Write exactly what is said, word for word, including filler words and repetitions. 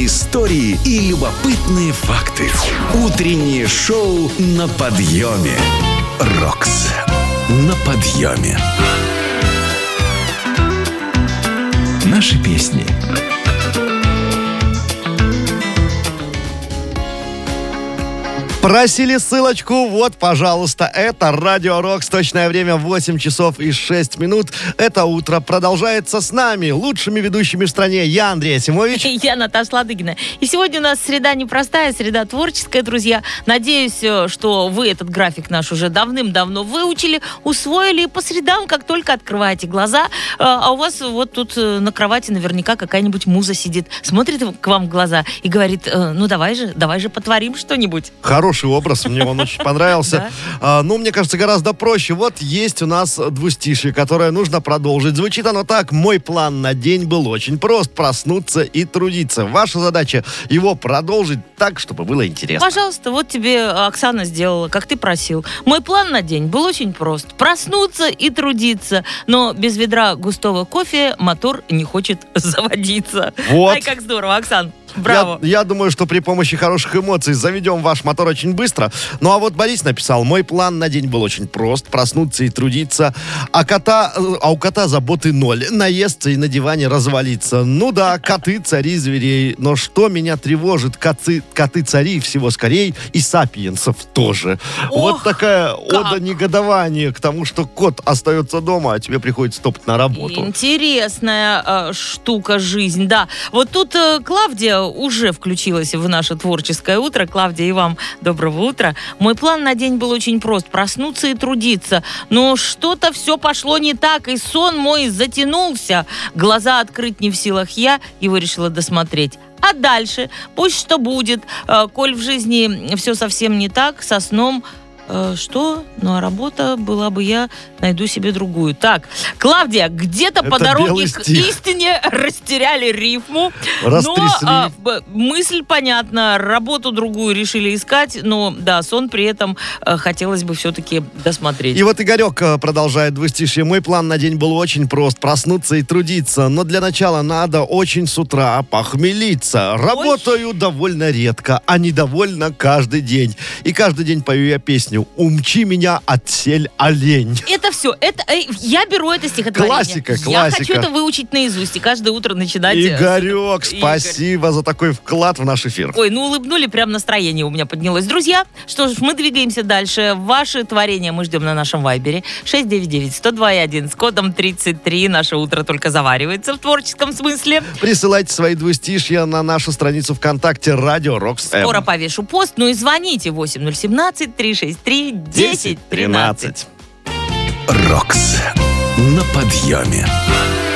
истории и любопытные факты. Утреннее шоу на подъеме. Рокс на подъеме. Наши песни. Просили ссылочку, вот, пожалуйста, это Радио Рокс, точное время восемь часов и шесть минут. Это утро продолжается с нами, лучшими ведущими в стране. Я Андрей Асимович. Я Наташа Ладыгина. И сегодня у нас среда непростая, среда творческая, друзья. Надеюсь, что вы этот график наш уже давным-давно выучили, усвоили. И по средам, как только открываете глаза, а у вас вот тут на кровати наверняка какая-нибудь муза сидит, смотрит к вам в глаза и говорит: ну давай же, давай же потворим что-нибудь. Хороший образ, мне он очень понравился. А, ну, мне кажется, гораздо проще. Вот есть у нас двустишье, которое нужно продолжить. Звучит оно так: мой план на день был очень прост: проснуться и трудиться. Ваша задача его продолжить так, чтобы было интересно. Пожалуйста, вот тебе Оксана сделала, как ты просил. Мой план на день был очень прост: проснуться и трудиться. Но без ведра густого кофе мотор не хочет заводиться. Вот. Ай, как здорово, Оксан. Браво. Я, я думаю, что при помощи хороших эмоций заведем ваш мотор очень быстро. Ну а вот Борис написал: мой план на день был очень прост: проснуться и трудиться. А, кота, а у кота заботы ноль: наесться и на диване развалиться. Ну да, коты цари зверей. Но что меня тревожит: коты, коты цари всего скорей, и сапиенсов тоже. Ох, вот такая как? ода негодования к тому, что кот остается дома, а тебе приходится топать на работу. Интересная э, штука жизнь, да. Вот тут э, Клавдия уже включилась в наше творческое утро. Клавдия, и вам доброго утра. Мой план на день был очень прост: проснуться и трудиться. Но что-то все пошло не так, и сон мой затянулся. Глаза открыть не в силах я, его решила досмотреть. А дальше пусть что будет. Э, коль в жизни все совсем не так, со сном э, что? Ну, а работа была бы я, найду себе другую. Так, Клавдия, где-то Это по дороге белый к стих. истине растеряли рифму. Растрясли. Но а, б- мысль понятна, работу другую решили искать, но да, сон при этом а, хотелось бы все-таки досмотреть. И вот Игорек э, продолжает двустишье: мой план на день был очень прост: проснуться и трудиться. Но для начала надо очень с утра похмелиться. Работаю довольно редко, а недовольно каждый день. И каждый день пою я песню: умчи меня отсель олень. Это все. Это, э, я беру это стихотворение. Классика, Я классика. хочу это выучить наизусть и каждое утро начинать. э, Игорек, Игорь. спасибо за такой вклад в наш эфир. Ой, ну улыбнули, прям настроение у меня поднялось. Друзья, что ж, мы двигаемся дальше. Ваши творения мы ждем на нашем вайбере. шесть девять девять сто два один с кодом тридцать три. Наше утро только заваривается в творческом смысле. Присылайте свои двустишья на нашу страницу ВКонтакте Радио Рокс. Скоро повешу пост. Ну и звоните восемь ноль семнадцать триста шестьдесят три десять тринадцать. Рокс на подъеме.